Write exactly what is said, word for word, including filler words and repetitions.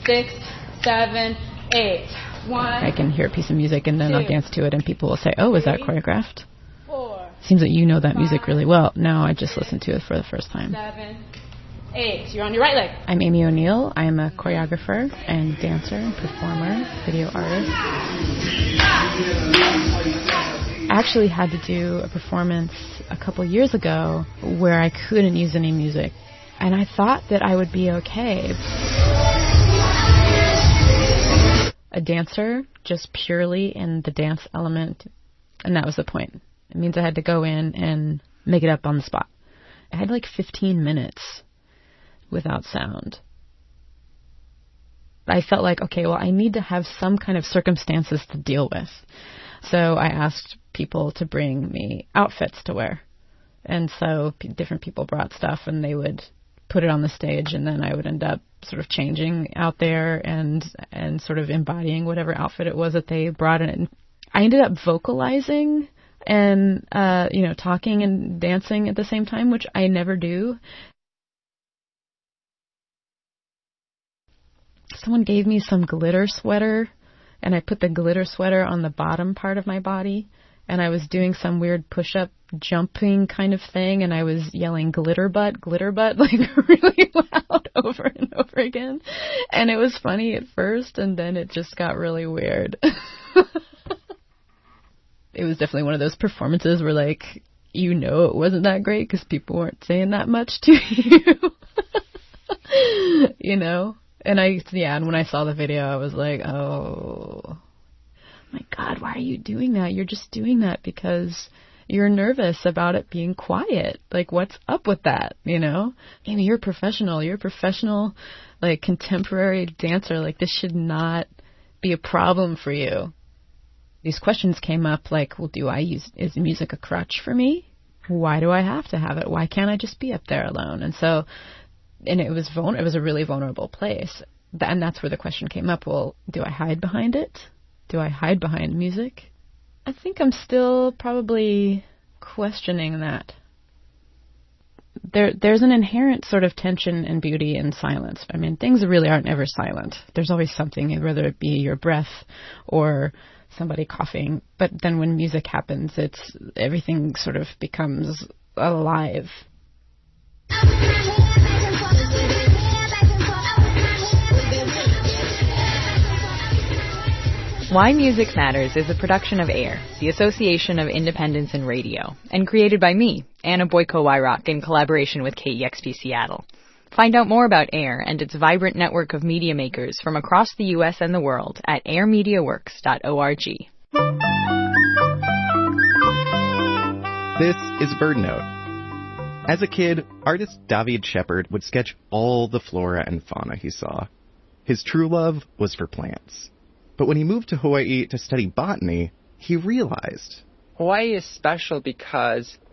six, seven, eight. One. I can hear a piece of music and then two, I'll dance to it and people will say, oh, is that choreographed? Four. Seems that you know that music really well. No, I just listened to it for the first time. Seven, eight. You're on your right leg. I'm Amy O'Neill. I am a choreographer and dancer and performer, video artist. I actually had to do a performance a couple years ago where I couldn't use any music. And I thought that I would be okay. A dancer, just purely in the dance element, and that was the point. It means I had to go in and make it up on the spot. I had like fifteen minutes without sound. I felt like, okay, well, I need to have some kind of circumstances to deal with. So I asked people to bring me outfits to wear. And so p- different people brought stuff and they would put it on the stage, and then I would end up sort of changing out there and and sort of embodying whatever outfit it was that they brought in. I ended up vocalizing and, uh, you know, talking and dancing at the same time, which I never do. Someone gave me some glitter sweater, and I put the glitter sweater on the bottom part of my body, and I was doing some weird push-up jumping kind of thing, and I was yelling glitter butt, glitter butt, like really loud over and over again. And it was funny at first, and then it just got really weird. It was definitely one of those performances where, like, you know it wasn't that great because people weren't saying that much to you. You know? And I, yeah, and when I saw the video, I was like, oh, my God, why are you doing that? You're just doing that because you're nervous about it being quiet. Like, what's up with that, you know? Amy, you're a professional. You're a professional, like, contemporary dancer. Like, this should not be a problem for you. These questions came up like, well, do I use, is music a crutch for me? Why do I have to have it? Why can't I just be up there alone? And so, and it was vul- it was a really vulnerable place. And that's where the question came up. Well, do I hide behind it? Do I hide behind music? I think I'm still probably questioning that. There, there's an inherent sort of tension and beauty in silence. I mean, things really aren't ever silent. There's always something, whether it be your breath or somebody coughing. But then when music happens, it's everything sort of becomes alive. Why Music Matters is a production of AIR, the Association of Independents in Radio, and created by me, Anna Boyko-Wyrock, in collaboration with K E X P Seattle. Find out more about AIR and its vibrant network of media makers from across the U S and the world at air media works dot org. This is BirdNote. As a kid, artist David Shepard would sketch all the flora and fauna he saw. His true love was for plants. But when he moved to Hawaii to study botany, he realized Hawaii is special because